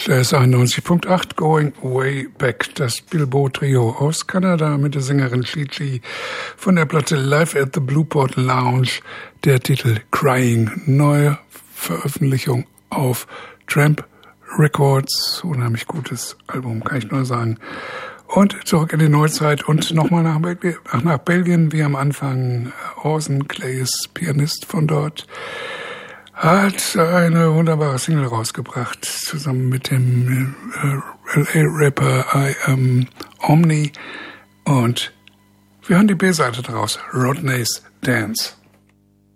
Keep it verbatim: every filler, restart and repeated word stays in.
Der ist einundneunzig Komma acht, Going Way Back, das Bilbo-Trio aus Kanada mit der Sängerin Chi-Chi von der Platte Live at the Blueport Lounge, der Titel Crying, neue Veröffentlichung auf Tramp Records, unheimlich gutes Album, kann ich nur sagen. Und zurück in die Neuzeit und nochmal nach, Belgien, nach Belgien, wie am Anfang. Orson Clay, Pianist von dort, hat eine wunderbare Single rausgebracht, zusammen mit dem äh, L A-Rapper I Am Omni. Und wir hören die B-Seite daraus, Rodney's Dance.